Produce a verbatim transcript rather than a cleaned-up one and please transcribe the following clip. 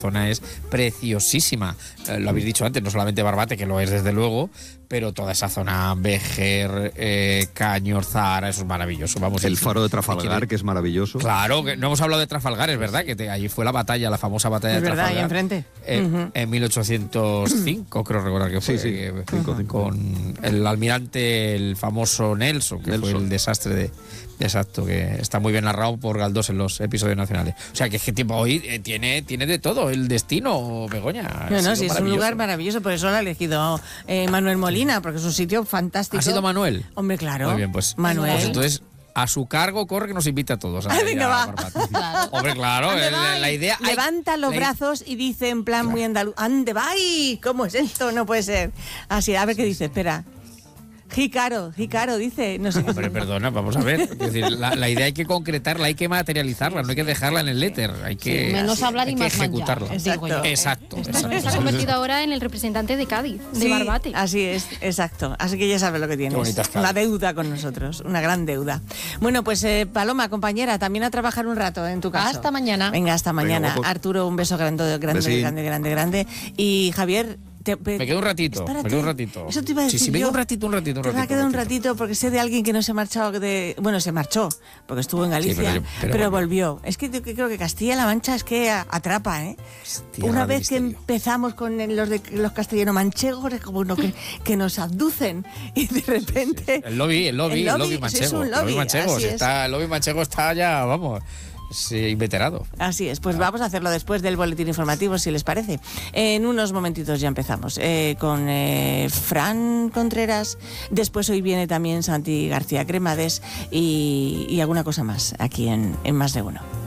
zona es preciosísima. Eh, lo habéis dicho antes, no solamente Barbate, que lo es desde luego, pero toda esa zona, Béjar, eh, Caños, Zahara, eso es maravilloso. Vamos, el si, faro de Trafalgar, quiere... que es maravilloso. Claro, que no hemos hablado de Trafalgar, es verdad, que te, allí fue la batalla, la famosa batalla es de verdad, Trafalgar. ahí enfrente. Eh, uh-huh. En mil ochocientos cinco, creo recordar que fue. Sí, sí. Que, cinco, cinco. Con el almirante, el famoso Nelson, que Nelson. fue el desastre de... Exacto, que está muy bien narrado por Galdós en los episodios nacionales. O sea, que es que tipo hoy eh, tiene, tiene de todo, el destino, Begoña. No, no, sí, es un lugar maravilloso, por eso lo ha elegido eh, Manuel Molina, porque es un sitio fantástico. ¿Ha sido Manuel? Hombre, claro. Muy bien, pues. Manuel. Pues entonces, a su cargo corre que nos invita a todos. A Ay, venga, va. Claro. Hombre, claro, el, la, la idea... Levanta hay, los la, brazos y dice en plan claro. muy andaluz, ¡ande, vai! ¿Cómo es esto? No puede ser. Así, a ver qué dice, espera. Jícaro, Jícaro, dice. No sé qué. Hombre, perdona, vamos a ver. Es decir, la, la idea hay que concretarla, hay que materializarla, no hay que dejarla en el éter. Hay que, sí, menos hablar hay y que más ejecutarla. Exacto. Exacto. Está, exacto. Se ha convertido ahora en el representante de Cádiz, de sí, Barbate. Así es, exacto. Así que ya sabes lo que tienes. Una deuda con nosotros, una gran deuda. Bueno, pues eh, Paloma, compañera, también a trabajar un rato en tu casa. Hasta mañana. Venga, hasta mañana. Venga, Arturo, un beso grande, grande, Besín. grande, grande, grande. Y Javier... Te, pe, me quedo un ratito, espérate, me quedo un ratito. Eso te iba a decir sí, sí, yo. me quedo un ratito, un ratito, un ratito. Te va a quedar un ratito porque sé de alguien que no se ha marchado de... Bueno, se marchó, porque estuvo en Galicia, sí, pero, yo, pero, pero volvió. volvió. Es que yo creo que Castilla-La Mancha es que atrapa, ¿eh? Tierra Una vez que empezamos con los de los castellano-manchegos, es como uno que, que nos abducen y de repente... Sí, sí. El lobby, el lobby, el lobby, el lobby manchego. Es un lobby, el lobby manchego, así está, el lobby manchego está ya, vamos... Sí, inveterado. Así es, pues vamos a hacerlo después del boletín informativo, si les parece. En unos momentitos ya empezamos eh, con eh, Fran Contreras. Después hoy viene también Santi García Cremades y, y alguna cosa más aquí en, en Más de Uno.